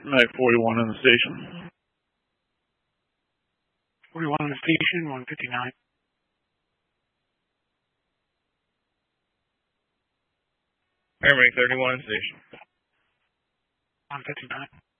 Night 41 in the station. 41 in the station, 159. Airmake 31 in the station. 159.